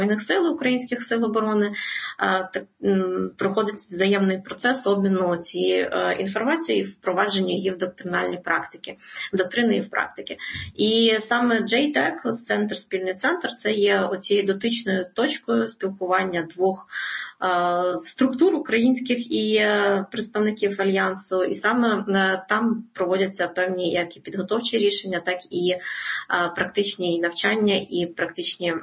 Збройних сил, українських сил оборони, проходить взаємний процес обміну цієї інформації і впровадження її в доктрини і в практики. І саме JTAC, спільний центр, це є оцією дотичною точкою спілкування двох структур українських і представників Альянсу, і саме там проводяться певні як і підготовчі рішення, так і практичні навчання і практичні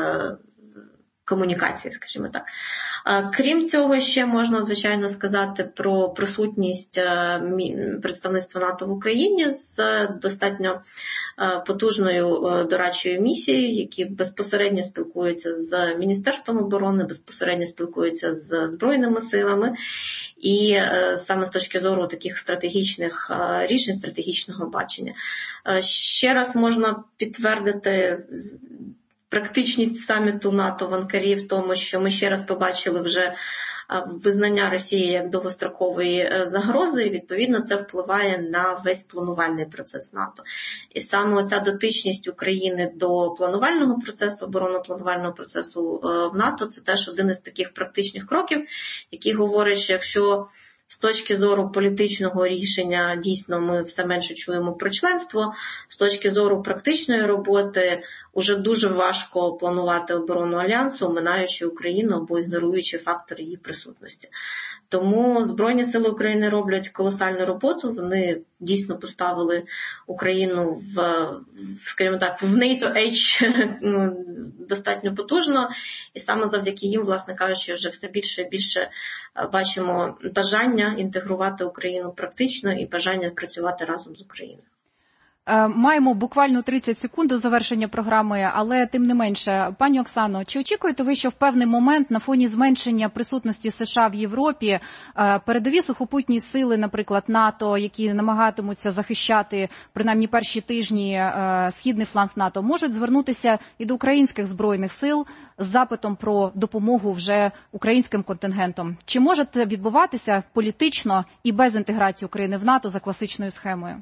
комунікації, скажімо так. Крім цього, ще можна, звичайно, сказати про присутність представництва НАТО в Україні з достатньо потужною дорадчою місією, які безпосередньо спілкуються з Міністерством оборони, безпосередньо спілкуються з Збройними силами. І саме з точки зору таких стратегічних рішень, стратегічного бачення. Ще раз можна підтвердити практичність саміту НАТО в Анкарі в тому, що ми ще раз побачили вже визнання Росії як довгострокової загрози, і відповідно це впливає на весь планувальний процес НАТО. І саме оця дотичність України до планувального процесу, оборонно-планувального процесу в НАТО, це теж один із таких практичних кроків, який говорить, що якщо з точки зору політичного рішення дійсно ми все менше чуємо про членство, з точки зору практичної роботи уже дуже важко планувати оборону Альянсу, оминаючи Україну або ігноруючи фактор її присутності. Тому Збройні сили України роблять колосальну роботу, вони дійсно поставили Україну скажімо так, в NATO-Edge достатньо потужно, і саме завдяки їм, власне кажучи, вже все більше і більше бачимо бажання інтегрувати Україну практично і бажання працювати разом з Україною. Маємо буквально 30 секунд до завершення програми, але тим не менше, пані Оксано, чи очікуєте ви, що в певний момент на фоні зменшення присутності США в Європі передові сухопутні сили, наприклад, НАТО, які намагатимуться захищати принаймні перші тижні східний фланг НАТО, можуть звернутися і до українських збройних сил з запитом про допомогу вже українським контингентом? Чи може це відбуватися політично і без інтеграції України в НАТО за класичною схемою?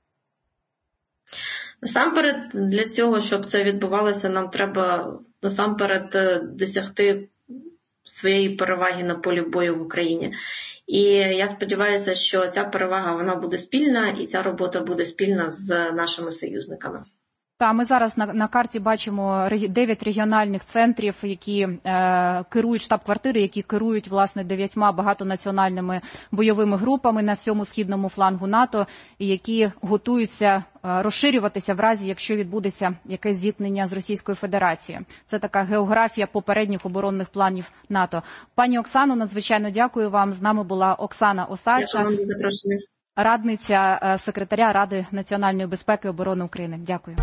Насамперед, для цього, щоб це відбувалося, нам треба насамперед досягти своєї переваги на полі бою в Україні. І я сподіваюся, що ця перевага вона буде спільна, і ця робота буде спільна з нашими союзниками. Ми зараз на карті бачимо 9 регіональних центрів, які керують, штаб-квартири, які керують, власне, 9 багатонаціональними бойовими групами на всьому східному флангу НАТО, і які готуються розширюватися в разі, якщо відбудеться якесь зіткнення з Російською Федерацією. Це така географія попередніх оборонних планів НАТО. Пані Оксано, надзвичайно дякую вам. З нами була Оксана Осадча. Дякую вам за запрошення. Радниця секретаря Ради національної безпеки і оборони України. Дякую.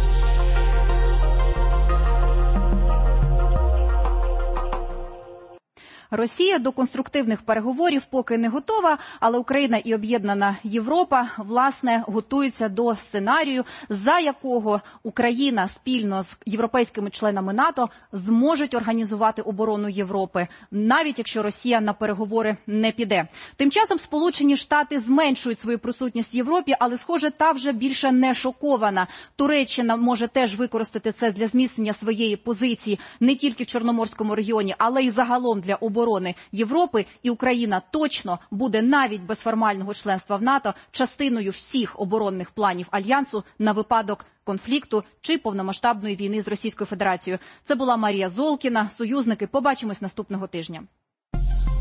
Росія до конструктивних переговорів поки не готова, але Україна і об'єднана Європа, власне, готуються до сценарію, за якого Україна спільно з європейськими членами НАТО зможуть організувати оборону Європи, навіть якщо Росія на переговори не піде. Тим часом Сполучені Штати зменшують свою присутність в Європі, але, схоже, та вже більше не шокована. Туреччина може теж використати це для зміцнення своєї позиції не тільки в Чорноморському регіоні, але й загалом для оборони Європи, і Україна точно буде навіть без формального членства в НАТО частиною всіх оборонних планів Альянсу на випадок конфлікту чи повномасштабної війни з Російською Федерацією. Це була Марія Золкіна, союзники. Побачимось наступного тижня.